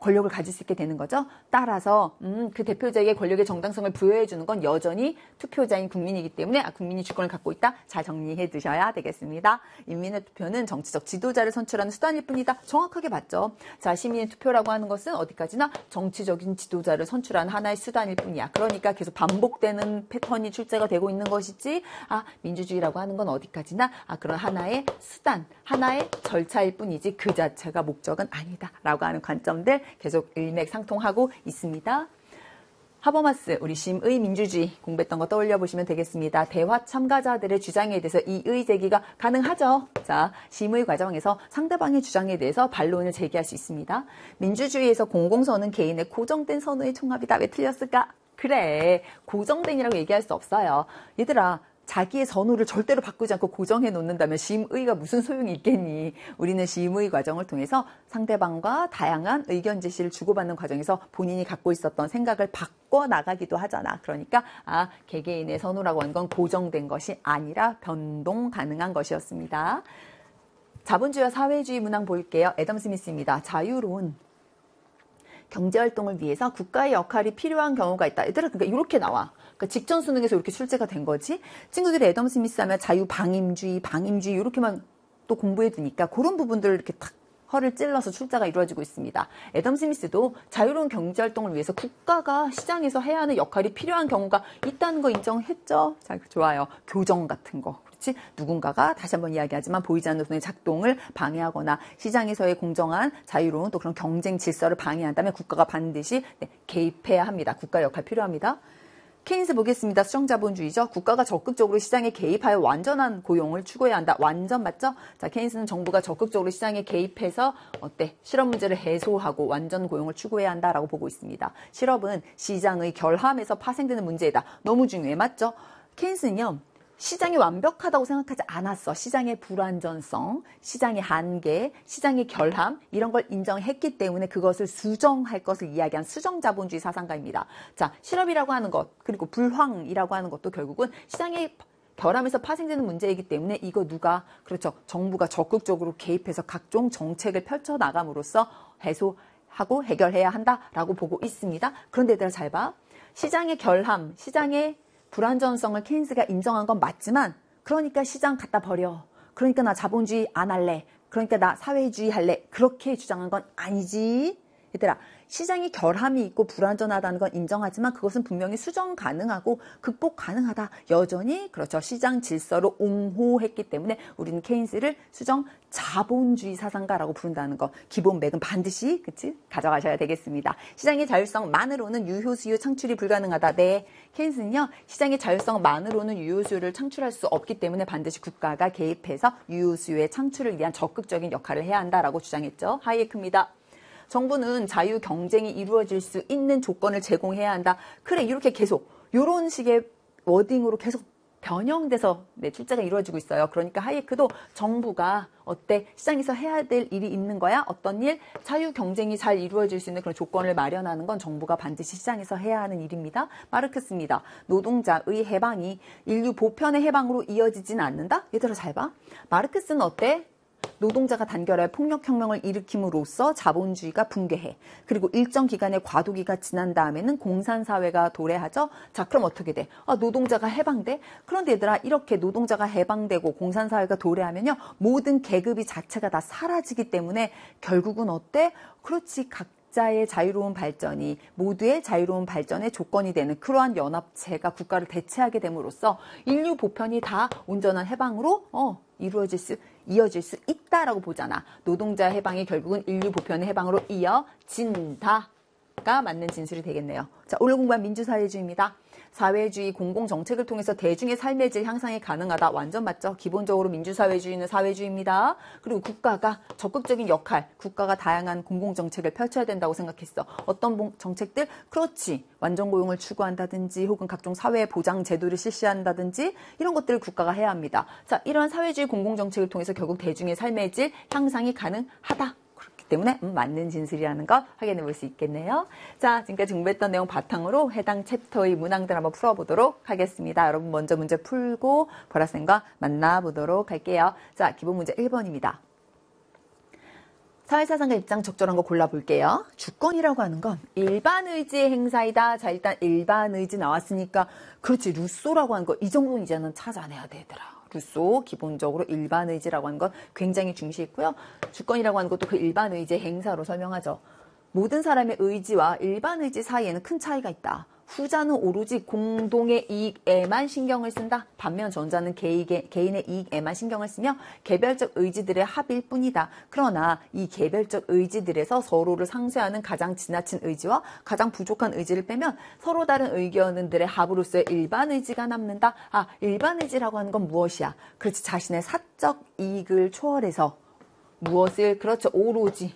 권력을 가질 수 있게 되는 거죠. 따라서 그 대표자에게 권력의 정당성을 부여해 주는 건 여전히 투표자인 국민이기 때문에 국민이 주권을 갖고 있다. 잘 정리해 두셔야 되겠습니다. 인민의 투표는 정치적 지도자를 선출하는 수단일 뿐이다. 정확하게 맞죠. 자, 시민의 투표라고 하는 것은 어디까지나 정치적인 지도자를 선출하는 하나의 수단일 뿐이야. 그러니까 계속 반복되는 패턴이 출제가 되고 있는 것이지 민주주의라고 하는 건 어디까지나 그런 하나의 수단, 하나의 절차일 뿐이지 그 자체가 목적은 아니다. 라고 하는 관점들 계속 일맥상통하고 있습니다. 하버마스, 우리 심의 민주주의 공부했던 거 떠올려 보시면 되겠습니다. 대화 참가자들의 주장에 대해서 이의 제기가 가능하죠. 자, 심의 과정에서 상대방의 주장에 대해서 반론을 제기할 수 있습니다. 민주주의에서 공공선은 개인의 고정된 선의의 총합이다. 왜 틀렸을까? 그래, 고정된이라고 얘기할 수 없어요. 얘들아, 자기의 선호를 절대로 바꾸지 않고 고정해 놓는다면 심의가 무슨 소용이 있겠니? 우리는 심의 과정을 통해서 상대방과 다양한 의견 제시를 주고받는 과정에서 본인이 갖고 있었던 생각을 바꿔나가기도 하잖아. 그러니까 개개인의 선호라고 하는 건 고정된 것이 아니라 변동 가능한 것이었습니다. 자본주의와 사회주의 문항 볼게요. 애덤 스미스입니다. 자유로운 경제활동을 위해서 국가의 역할이 필요한 경우가 있다. 얘들아, 그러니까 이렇게 나와. 그러니까 직전 수능에서 이렇게 출제가 된 거지. 친구들이 애덤 스미스 하면 자유방임주의, 방임주의 이렇게만 또 공부해 두니까 그런 부분들을 이렇게 탁 허를 찔러서 출제가 이루어지고 있습니다. 애덤 스미스도 자유로운 경제활동을 위해서 국가가 시장에서 해야 하는 역할이 필요한 경우가 있다는 거 인정했죠. 자, 좋아요. 교정 같은 거. 그렇지? 누군가가 다시 한번 이야기하지만 보이지 않는 손의 작동을 방해하거나 시장에서의 공정한 자유로운 또 그런 경쟁 질서를 방해한다면 국가가 반드시 개입해야 합니다. 국가 역할 필요합니다. 케인스 보겠습니다. 수정자본주의죠. 국가가 적극적으로 시장에 개입하여 완전한 고용을 추구해야 한다. 완전 맞죠? 자, 케인스는 정부가 적극적으로 시장에 개입해서 실업 문제를 해소하고 완전 고용을 추구해야 한다라고 보고 있습니다. 실업은 시장의 결함에서 파생되는 문제이다. 너무 중요해. 맞죠? 케인스는요. 시장이 완벽하다고 생각하지 않았어. 시장의 불완전성, 시장의 한계, 시장의 결함 이런 걸 인정했기 때문에 그것을 수정할 것을 이야기한 수정자본주의 사상가입니다. 자, 실업이라고 하는 것 그리고 불황이라고 하는 것도 결국은 시장의 결함에서 파생되는 문제이기 때문에 이거 그렇죠. 정부가 적극적으로 개입해서 각종 정책을 펼쳐나감으로써 해소하고 해결해야 한다라고 보고 있습니다. 그런데 얘들아 잘 봐. 시장의 결함, 시장의 불완전성을 케인스가 인정한 건 맞지만 그러니까 시장 갖다 버려. 그러니까 나 자본주의 안 할래. 그러니까 나 사회주의 할래. 그렇게 주장한 건 아니지. 얘들아, 시장이 결함이 있고 불완전하다는 건 인정하지만 그것은 분명히 수정 가능하고 극복 가능하다. 여전히 그렇죠. 시장 질서를 옹호했기 때문에 우리는 케인스를 수정 자본주의 사상가라고 부른다는 거. 기본 맥은 반드시 가져가셔야 되겠습니다. 시장의 자율성만으로는 유효수요 창출이 불가능하다. 네, 케인스는요. 시장의 자율성만으로는 유효수요를 창출할 수 없기 때문에 반드시 국가가 개입해서 유효수요의 창출을 위한 적극적인 역할을 해야 한다라고 주장했죠. 하이에크입니다. 정부는 자유 경쟁이 이루어질 수 있는 조건을 제공해야 한다. 그래, 이렇게 계속 이런 식의 워딩으로 계속 변형돼서 출제가 이루어지고 있어요. 그러니까 하이에크도 정부가 시장에서 해야 될 일이 있는 거야? 어떤 일? 자유 경쟁이 잘 이루어질 수 있는 그런 조건을 마련하는 건 정부가 반드시 시장에서 해야 하는 일입니다. 마르크스입니다. 노동자의 해방이 인류 보편의 해방으로 이어지진 않는다? 얘들아 잘 봐. 마르크스는 노동자가 단결하여 폭력혁명을 일으킴으로써 자본주의가 붕괴해. 그리고 일정 기간의 과도기가 지난 다음에는 공산사회가 도래하죠. 자, 그럼 어떻게 돼? 노동자가 해방돼? 그런데 얘들아, 이렇게 노동자가 해방되고 공산사회가 도래하면요. 모든 계급이 자체가 다 사라지기 때문에 결국은 그렇지, 각자의 자유로운 발전이 모두의 자유로운 발전의 조건이 되는 그러한 연합체가 국가를 대체하게 됨으로써 인류 보편이 다 온전한 해방으로 이어질 수 있다라고 보잖아. 노동자 해방이 결국은 인류 보편의 해방으로 이어진다가 맞는 진술이 되겠네요. 자, 오늘 공부한 민주사회주의입니다. 사회주의 공공정책을 통해서 대중의 삶의 질 향상이 가능하다. 완전 맞죠? 기본적으로 민주사회주의는 사회주의입니다. 그리고 국가가 적극적인 역할, 국가가 다양한 공공정책을 펼쳐야 된다고 생각했어. 어떤 정책들? 그렇지. 완전고용을 추구한다든지 혹은 각종 사회보장 제도를 실시한다든지 이런 것들을 국가가 해야 합니다. 자, 이러한 사회주의 공공정책을 통해서 결국 대중의 삶의 질 향상이 가능하다. 때문에 맞는 진술이라는 것 확인해 볼 수 있겠네요. 자, 지금까지 공부했던 내용 바탕으로 해당 챕터의 문항들 한번 풀어보도록 하겠습니다. 여러분 먼저 문제 풀고 보라쌤과 만나보도록 할게요. 자, 기본 문제 1번입니다. 사회사상가 입장 적절한 거 골라볼게요. 주권이라고 하는 건 일반 의지의 행사이다. 자, 일단 일반 의지 나왔으니까 그렇지. 루소라고 하는 거 이 정도는 이제는 찾아내야 되더라. 루소 기본적으로 일반 의지라고 하는 건 굉장히 중시했고요. 주권이라고 하는 것도 그 일반 의지의 행사로 설명하죠. 모든 사람의 의지와 일반 의지 사이에는 큰 차이가 있다. 후자는 오로지 공동의 이익에만 신경을 쓴다. 반면 전자는 개인의 이익에만 신경을 쓰며 개별적 의지들의 합일 뿐이다. 그러나 이 개별적 의지들에서 서로를 상쇄하는 가장 지나친 의지와 가장 부족한 의지를 빼면 서로 다른 의견들의 합으로서의 일반 의지가 남는다. 아, 일반 의지라고 하는 건 무엇이야? 그렇지, 자신의 사적 이익을 초월해서 무엇을, 그렇죠, 오로지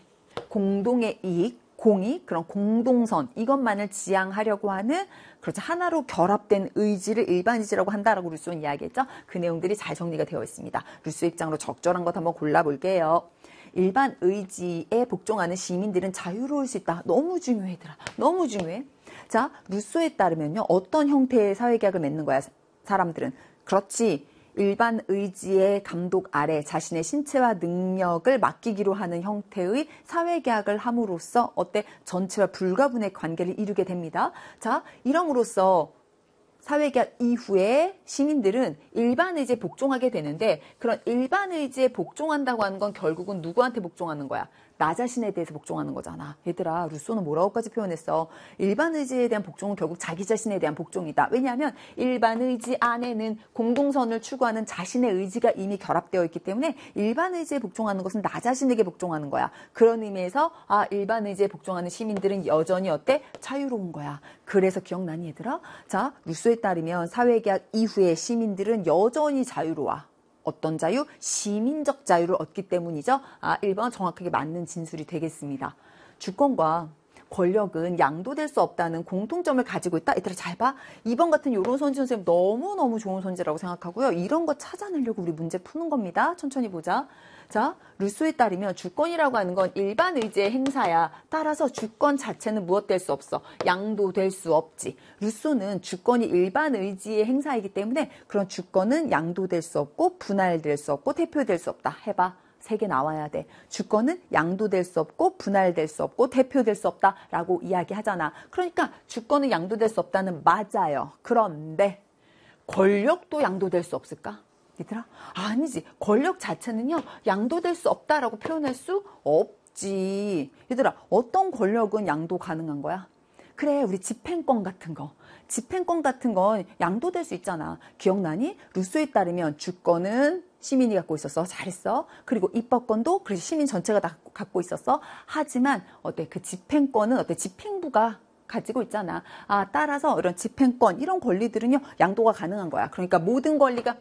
공동의 이익, 공익, 그런 공동선, 이것만을 지향하려고 하는, 그렇죠, 하나로 결합된 의지를 일반 의지라고 한다라고 루소는 이야기했죠. 그 내용들이 잘 정리가 되어 있습니다. 루소 입장으로 적절한 것 한번 골라볼게요. 일반 의지에 복종하는 시민들은 자유로울 수 있다. 너무 중요해, 얘들아. 너무 중요해. 자, 루소에 따르면요, 어떤 형태의 사회계약을 맺는 거야, 사람들은. 그렇지. 일반 의지의 감독 아래 자신의 신체와 능력을 맡기기로 하는 형태의 사회계약을 함으로써 어때? 전체와 불가분의 관계를 이루게 됩니다. 자, 이럼으로써 사회계약 이후에 시민들은 일반 의지에 복종하게 되는데, 그런 일반 의지에 복종한다고 하는 건 결국은 누구한테 복종하는 거야? 나 자신에 대해서 복종하는 거잖아. 얘들아, 루소는 뭐라고까지 표현했어? 일반 의지에 대한 복종은 결국 자기 자신에 대한 복종이다. 왜냐하면 일반 의지 안에는 공동선을 추구하는 자신의 의지가 이미 결합되어 있기 때문에 일반 의지에 복종하는 것은 나 자신에게 복종하는 거야. 그런 의미에서 일반 의지에 복종하는 시민들은 여전히 어때? 자유로운 거야. 그래서 기억나니, 얘들아? 자, 루소에 따르면 사회계약 이후에 시민들은 여전히 자유로워. 어떤 자유? 시민적 자유를 얻기 때문이죠. 1번 정확하게 맞는 진술이 되겠습니다. 주권과 권력은 양도될 수 없다는 공통점을 가지고 있다. 얘들아, 잘 봐. 2번 같은 이런 선지 선생님 너무너무 좋은 선지라고 생각하고요. 이런 거 찾아내려고 우리 문제 푸는 겁니다. 천천히 보자. 자, 루소에 따르면 주권이라고 하는 건 일반 의지의 행사야. 따라서 주권 자체는 무엇될 수 없어? 양도될 수 없지. 루소는 주권이 일반 의지의 행사이기 때문에 그런 주권은 양도될 수 없고 분할될 수 없고 대표될 수 없다. 해봐. 3개 나와야 돼. 주권은 양도될 수 없고 분할될 수 없고 대표될 수 없다라고 이야기하잖아. 그러니까 주권은 양도될 수 없다는 맞아요. 그런데 권력도 양도될 수 없을까? 얘들아, 아니지. 권력 자체는요, 양도될 수 없다라고 표현할 수 없지. 얘들아, 어떤 권력은 양도 가능한 거야? 그래, 우리 집행권 같은 거. 집행권 같은 건 양도될 수 있잖아. 기억나니? 루소에 따르면 주권은 시민이 갖고 있었어. 잘했어. 그리고 입법권도 그래서 시민 전체가 다 갖고 있었어. 하지만 어때? 그 집행권은 어때? 집행부가 가지고 있잖아. 따라서 이런 집행권, 이런 권리들은요, 양도가 가능한 거야. 그러니까 모든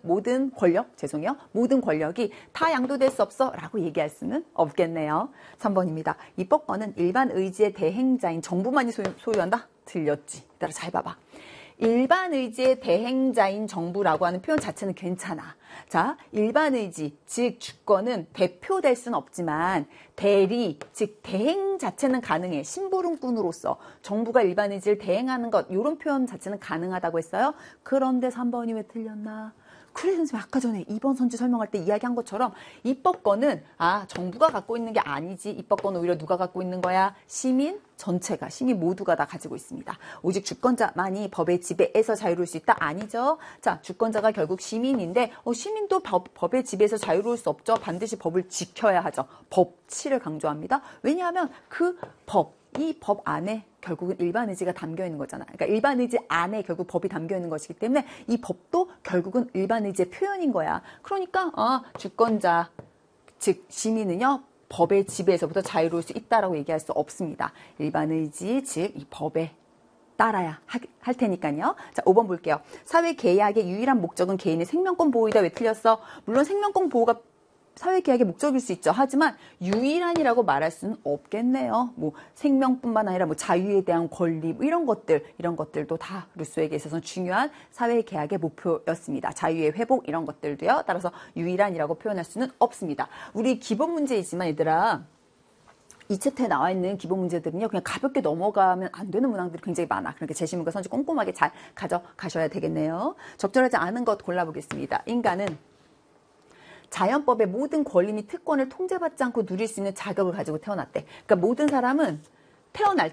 권력이 다 양도될 수 없어 라고 얘기할 수는 없겠네요. 3번입니다. 입법권은 일반 의지의 대행자인 정부만이 소유한다? 틀렸지. 따라 잘 봐봐. 일반 의지의 대행자인 정부라고 하는 표현 자체는 괜찮아. 자, 일반 의지, 즉 주권은 대표될 수는 없지만 대리, 즉 대행 자체는 가능해. 심부름꾼으로서 정부가 일반 의지를 대행하는 것, 이런 표현 자체는 가능하다고 했어요. 그런데 3번이 왜 틀렸나? 그래, 선생님, 아까 전에 2번 선지 설명할 때 이야기한 것처럼 입법권은 정부가 갖고 있는 게 아니지. 입법권은 오히려 누가 갖고 있는 거야? 시민 전체가, 시민 모두가 다 가지고 있습니다. 오직 주권자만이 법의 지배에서 자유로울 수 있다? 아니죠. 자, 주권자가 결국 시민인데 시민도 법의 지배에서 자유로울 수 없죠. 반드시 법을 지켜야 하죠. 법치를 강조합니다. 왜냐하면 이 법 안에 결국은 일반 의지가 담겨 있는 거잖아. 그러니까 일반 의지 안에 결국 법이 담겨 있는 것이기 때문에 이 법도 결국은 일반 의지의 표현인 거야. 그러니까 주권자, 즉 시민은요, 법의 지배에서부터 자유로울 수 있다라고 얘기할 수 없습니다. 일반 의지, 즉 이 법에 따라야 할 테니까요. 자, 5번 볼게요. 사회 계약의 유일한 목적은 개인의 생명권 보호이다. 왜 틀렸어? 물론 생명권 보호가 사회계약의 목적일 수 있죠. 하지만 유일한이라고 말할 수는 없겠네요. 생명뿐만 아니라 자유에 대한 권리, 이런 것들도 다 루소에게 있어서는 중요한 사회계약의 목표였습니다. 자유의 회복, 이런 것들도요. 따라서 유일한이라고 표현할 수는 없습니다. 우리 기본 문제이지만 얘들아, 이 챕터에 나와 있는 기본 문제들은요, 그냥 가볍게 넘어가면 안 되는 문항들이 굉장히 많아. 그러니까 제시문과 선지 꼼꼼하게 잘 가져가셔야 되겠네요. 적절하지 않은 것 골라보겠습니다. 인간은 자연법의 모든 권리 및 특권을 통제받지 않고 누릴 수 있는 자격을 가지고 태어났대. 그러니까 모든 사람은 태어날